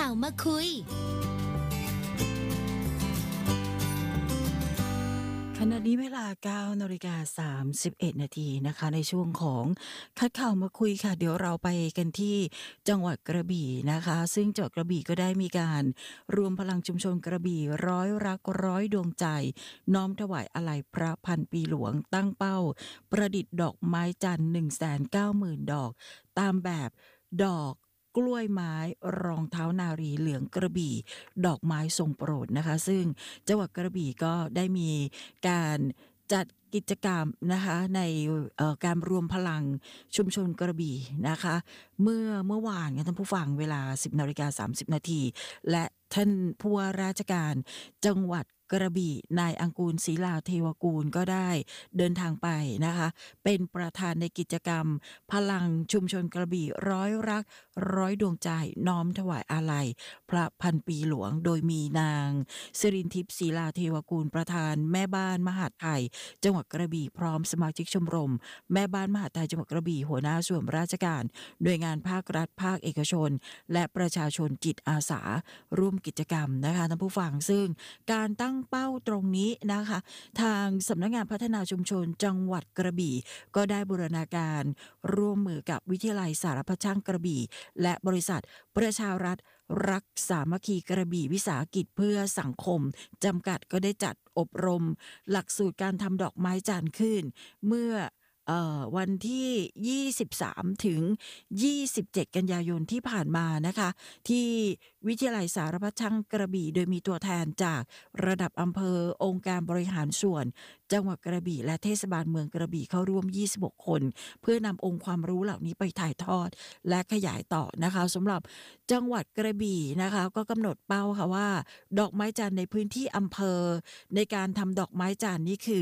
าวมาคุยขณะนี้เวลา 9:31 นาทีนะคะในช่วงของคัดข่าวมาคุยค่ะเดี๋ยวเราไปกันที่จังหวัดกระบี่นะคะซึ่งจังหวัดกระบี่ก็ได้มีการรวมพลังชุมชนกระบี่ร้อยรักร้อยดวงใจน้อมถวายอาลัยพระพันปีหลวงตั้งเป้าประดิษฐ์ดอกไม้จันทร์ 190,000 ดอกตามแบบดอกกล้วยไม้รองเท้านารีเหลืองกระบี่ดอกไม้ทรงโปรดนะคะซึ่งจังหวัดกระบี่ก็ได้มีการจัดกิจกรรมนะคะในการรวมพลังชุมชนกระบี่นะคะเมื่อวานค่ะท่านผู้ฟังเวลา 10:30 นาทีและท่านผู้ว่าราชการจังหวัดกระบี่นายอังกูลศรีลาเทวกูลก็ได้เดินทางไปนะคะเป็นประธานในกิจกรรมพลังชุมชนกระบี่ร้อยรักร้อยดวงใจน้อมถวายอาลัยพระพันปีหลวงโดยมีนางสิรินทิพย์ศรีลาเทวกูลประธานแม่บ้านมหาดไทยจังหวัดกระบี่พร้อมสมาชิกชมรมแม่บ้านมหาดไทยจังหวัดกระบี่หัวหน้าส่วนราชการหน่วยงานภาครัฐภาคเอกชนและประชาชนจิตอาสาร่วมกิจกรรมนะคะท่านผู้ฟังซึ่งการตั้งเป้าตรงนี้นะคะทางสำนักงานพัฒนาชุมชนจังหวัดกระบี่ก็ได้บูรณาการร่วมมือกับวิทยาลัยสารพัดช่างกระบี่และบริษัทประชารัฐรักสามัคคีกระบี่วิสาหกิจเพื่อสังคมจำกัดก็ได้จัดอบรมหลักสูตรการทำดอกไม้จันทร์ขึ้นเมื่อวันที่23ถึง27กันยายนที่ผ่านมานะคะที่วิทยาลัยสารพัดช่างกระบี่โดยมีตัวแทนจากระดับอำเภอองค์การบริหารส่วนจังหวัดกระบี่และเทศบาลเมืองกระบี่เข้าร่วม26คนเพื่อนำองค์ความรู้เหล่านี้ไปถ่ายทอดและขยายต่อนะคะสำหรับจังหวัดกระบี่นะคะก็กำหนดเป้าค่ะว่าดอกไม้จันทร์ในพื้นที่อำเภอในการทำดอกไม้จันทร์นี่คือ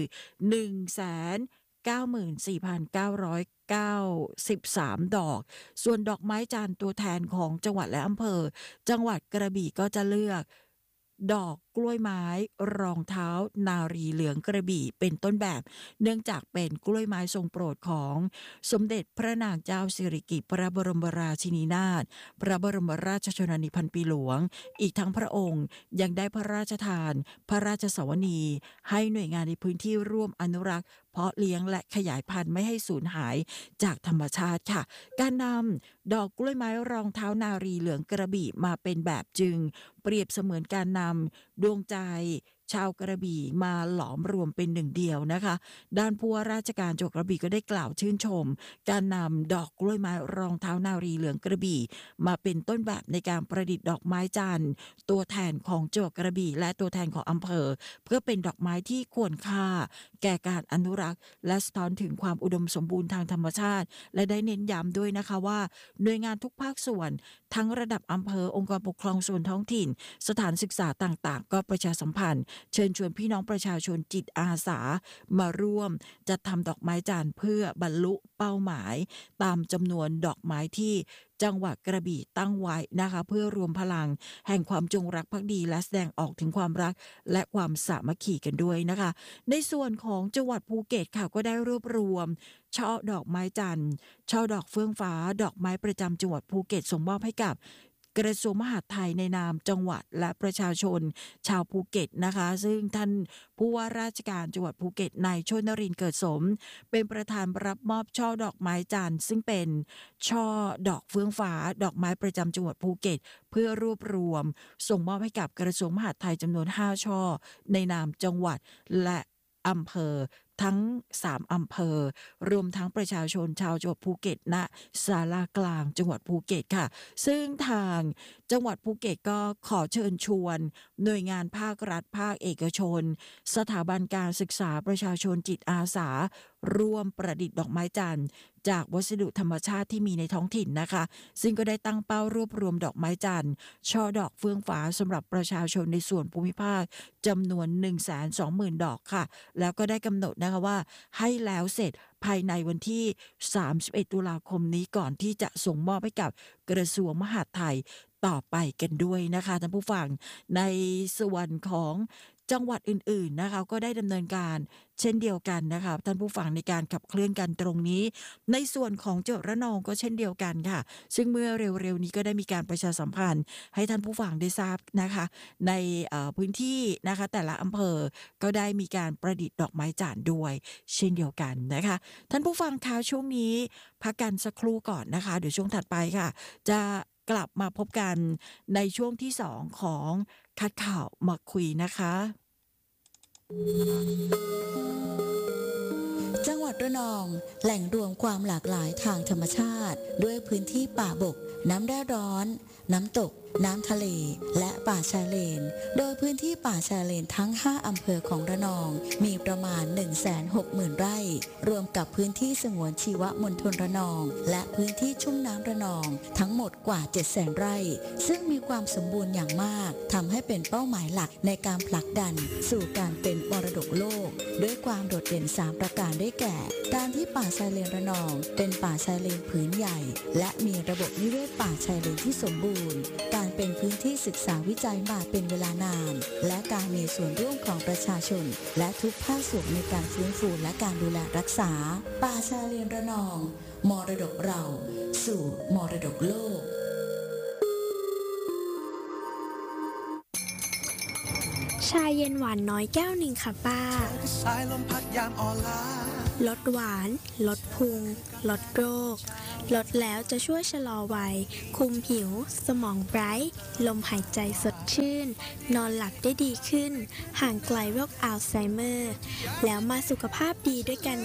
194,993 ดอกส่วนดอกไม้จันทร์ตัวแทนของจังหวัดและอำเภอจังหวัดกระบี่ก็จะเลือกดอกกล้วยไม้รองเท้านารีเหลืองกระบี่เป็นต้นแบบเนื่องจากเป็นกล้วยไม้ทรงโปรดของสมเด็จพระนางเจ้าสิริกิติ์พระบรมราชินีนาถพระบรมราชชนนีพันปีหลวงอีกทั้งพระองค์ยังได้พระราชทานพระราชสวนีให้หน่วยงานในพื้นที่ร่วมอนุรักษ์เพาะเลี้ยงและขยายพันธุ์ไม่ให้สูญหายจากธรรมชาติค่ะการนำดอกกล้วยไม้รองเท้านารีเหลืองกระบี่มาเป็นแบบจึงเปรียบเสมือนการนำดวงใจชาวกระบี่มาหลอมรวมเป็นหนึ่งเดียวนะคะด้านผู้ว่าราชการจังหวัดกระบี่ก็ได้กล่าวชื่นชมการนำดอกกล้วยไม้รองเท้านารีเหลืองกระบี่มาเป็นต้นแบบในการประดิษฐ์ดอกไม้จันทร์ตัวแทนของจังหวัดกระบี่และตัวแทนของอำเภอเพื่อเป็นดอกไม้ที่ควรค่าแก่การอนุรักษ์และสะท้อนถึงความอุดมสมบูรณ์ทางธรรมชาติและได้เน้นย้ำด้วยนะคะว่าหน่วยงานทุกภาคส่วนทั้งระดับอำเภอองค์กรปกครองส่วนท้องถิ่นสถานศึกษาต่างๆก็ประชาสัมพันธ์เชิญชวนพี่น้องประชาชนจิตอาสามาร่วมจัดทำดอกไม้จันทร์เพื่อบรรลุเป้าหมายตามจำนวนดอกไม้ที่จังหวัดกระบี่ตั้งไว้นะคะเพื่อรวมพลังแห่งความจงรักภักดีและแสดงออกถึงความรักและความสามัคคีกันด้วยนะคะในส่วนของจังหวัดภูเก็ตค่ะก็ได้รวบรวมช่อดอกไม้จันทร์ช่อดอกเฟื่องฟ้าดอกไม้ประจำจังหวัดภูเก็ตส่งมอบให้กับกระทรวงมหาดไทยในนามจังหวัดและประชาชนชาวภูเก็ตนะคะซึ่งท่านผู้ว่าราชการจังหวัดภูเก็ตนายชนรินทร์เกิดสมเป็นประธานรับมอบช่อดอกไม้จันทร์ซึ่งเป็นช่อดอกเฟื่องฟ้าดอกไม้ประจำจังหวัดภูเก็ตเพื่อรวบรวมส่งมอบให้กับกระทรวงมหาดไทยจำนวน5ช่อในนามจังหวัดและอำเภอทั้ง3อำเภอรวมทั้งประชาชนชาวจังหวัดภูเก็ตณศาลากลางจังหวัดภูเก็ตค่ะซึ่งทางจังหวัดภูเก็ตก็ขอเชิญชวนหน่วยงานภาครัฐภาคเอกชนสถาบันการศึกษาประชาชนจิตอาสาร่วมประดิษฐ์ดอกไม้จันทร์จากวัสดุธรรมชาติที่มีในท้องถิ่นนะคะซึ่งก็ได้ตั้งเป้ารวบรวมดอกไม้จันทร์ช่อดอกเฟื่องฟ้าสำหรับประชาชนในส่วนภูมิภาคจำนวน 120,000 ดอกค่ะแล้วก็ได้กำหนดนะคะว่าให้แล้วเสร็จภายในวันที่31ตุลาคมนี้ก่อนที่จะส่งมอบให้กับกระทรวงมหาดไทยต่อไปกันด้วยนะคะท่านผู้ฟังในส่วนของจังหวัดอื่นๆนะคะก็ได้ดำเนินการเช่นเดียวกันนะคะท่านผู้ฟังในการขับเคลื่อนกันตรงนี้ในส่วนของจังหวัดระนองก็เช่นเดียวกันค่ะซึ่งเมื่อเร็วๆนี้ก็ได้มีการประชาสัมพันธ์ให้ท่านผู้ฟังได้ทราบนะคะในพื้นที่นะคะแต่ละอำเภอก็ได้มีการประดิษฐ์ดอกไม้จันทร์ด้วยเช่นเดียวกันนะคะท่านผู้ฟังคะช่วงนี้พักกันสักครู่ก่อนนะคะเดี๋ยวช่วงถัดไปค่ะจะกลับมาพบกันในช่วงที่2ของคัดข่าวมาคุยนะคะจังหวัดระนองแหล่งรวมความหลากหลายทางธรรมชาติด้วยพื้นที่ป่าบกน้ำแร่ร้อนน้ำตกน้ำทะเลและป่าชายเลนโดยพื้นที่ป่าชายเลนทั้ง5อำเภอของระนองมีประมาณ 160,000 ไร่รวมกับพื้นที่สงวนชีวมณฑลระนองและพื้นที่ชุ่มน้ำระนองทั้งหมดกว่า 700,000 ไร่ซึ่งมีความสมบูรณ์อย่างมากทำให้เป็นเป้าหมายหลักในการผลักดันสู่การเป็นมรดกโลกด้วยความโดดเด่น3ประการได้แก่การที่ป่าชายเลนระนองเป็นป่าชายเลนผืนใหญ่และมีระบบนิเวศป่าชายเลนที่สมบูรณ์การเป็นพื้นที่ศึกษาวิจัยมาเป็นเวลานานและการมีส่วนร่วมของประชาชนและทุกภาคส่วนในการฟื้นฟูและการดูแลรักษาป่าชายเลนระนองมรดกเราสู่มรดกโลกชาเย็นหวานน้อยแก้วหนึ่งค่ะป้าสายลมพัดยามอ่อนล้าลดหวานลดพุงลดโรคลดแล้วจะช่วยชะลอวัยคุมผิวสมองไบรท์ลมหายใจสดชื่นนอนหลับได้ดีขึ้นห่างไกลโรคอัลไซเมอร์แล้วมาสุขภาพดีด้วยกัน